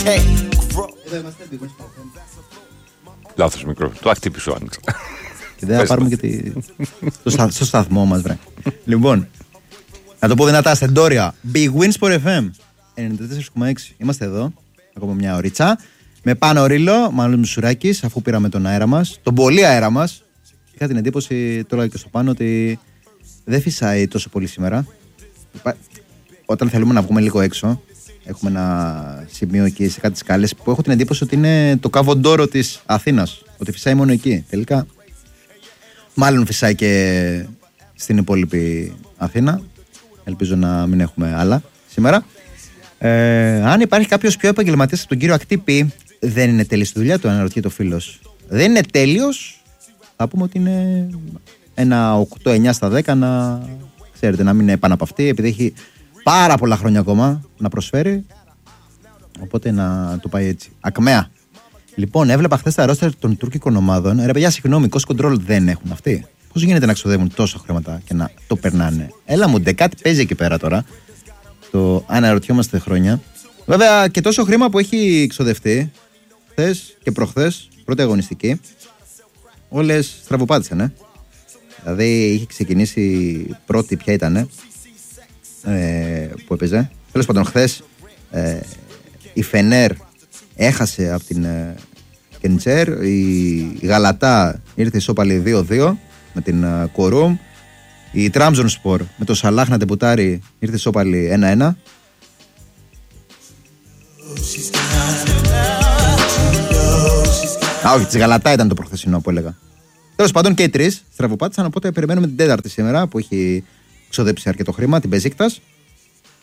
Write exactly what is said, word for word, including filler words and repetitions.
Λάθος μικρό. Το ακτύπησο άνοιξα. Και δεν θα πάρουμε και τη... στο, στα... στο σταθμό μας, βρε. Λοιπόν, να το πω δυνατά, Στεντόρια. Big Win Sport εφ εμ ενενήντα τέσσερα κόμμα έξι. Είμαστε εδώ, ακόμα μια ωρίτσα. Με Πάνο Ρήλο, Μανώλης Μουσουράκης, αφού πήραμε τον αέρα μας, τον πολύ αέρα μας. Είχα την εντύπωση, τώρα και στο Πάνο, ότι δεν φυσάει τόσο πολύ σήμερα. Όταν θέλουμε να βγούμε λίγο έξω, έχουμε ένα σημείο εκεί σε κάτι σκάλες που έχω την εντύπωση ότι είναι το Καβοντόρο της Αθήνας. Ότι φυσάει μόνο εκεί. Τελικά, μάλλον φυσάει και στην υπόλοιπη Αθήνα. Ελπίζω να μην έχουμε άλλα σήμερα. Ε, αν υπάρχει κάποιος πιο επαγγελματίας από τον κύριο Ακτύπη, δεν είναι τέλειος στη δουλειά του, αναρωτιέται ο φίλος. Δεν είναι τέλειος. Θα πούμε ότι είναι ένα οκτώ εννιά στα δέκα, να ξέρετε, να μην είναι πάνω από αυτή, επειδή έχει πάρα πολλά χρόνια ακόμα να προσφέρει. Οπότε να το πάει έτσι. Ακμαία. Λοιπόν, έβλεπα χθες τα ρόστερ των τουρκικών ομάδων. Ρε παιδιά, συγγνώμη, cost control δεν έχουν αυτοί. Πώς γίνεται να ξοδεύουν τόσα χρήματα και να το περνάνε? Έλα μου, ντε, κάτι παίζει εκεί πέρα τώρα. Το αναρωτιόμαστε χρόνια. Βέβαια και τόσο χρήμα που έχει ξοδευτεί χθες και προχθές, πρώτη αγωνιστική, όλες στραβοπάτησαν, ε. Δηλαδή είχε ξεκινήσει πρώτη, ποια ήτανε, ε, που έπαιζε. Τέλος πάντων, χθες ε, η Φενέρ έχασε από την ε, Κεντσέρ, η, η Γαλατά ήρθε ισόπαλη δύο δύο με την ε, Κορούμ, η Τραμζονσπορ με το Σαλάχ να τεμπουτάρει ήρθε ισόπαλη ένα ένα. Α, όχι, της Γαλατά ήταν το προχθεσινό που έλεγα. Τέλος πάντων και οι τρεις στραβοπάτησαν, οπότε περιμένουμε την τέταρτη σήμερα που έχει ξοδέψει αρκετό χρήμα, την Μπεζίκτας.